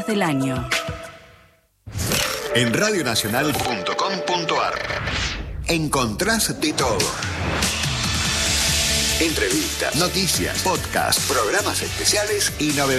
del año. En radionacional.com.ar encontrás de todo. Entrevistas, noticias, podcasts, programas especiales y novedades.